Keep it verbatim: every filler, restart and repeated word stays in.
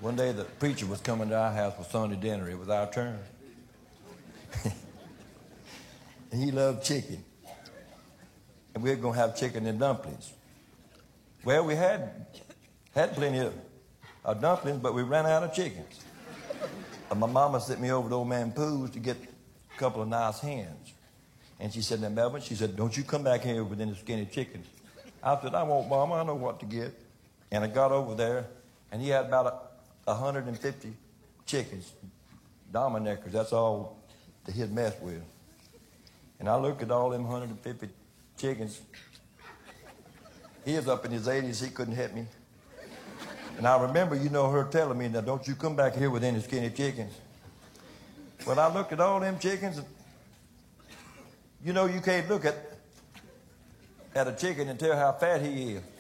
One day the preacher was coming to our house for Sunday dinner. It was our turn. And he loved chicken. And we were going to have chicken and dumplings. Well, we had had plenty of, of dumplings, but we ran out of chickens. And my mama sent me over to old man Pooh's to get a couple of nice hens. And she said, now, Melvin, she said, don't you come back here with any skinny chickens. I said, I won't, Mama. I know what to get. And I got over there, and he had about a, one hundred fifty chickens, Dominickers. That's all that he'd mess with. And I looked at all them one hundred fifty chickens. He was up in his eighties. He couldn't hit me. And I remember, you know, her telling me, now, don't you come back here with any skinny chickens. Well, I looked at all them chickens. And, you know, you can't look at, at a chicken and tell how fat he is.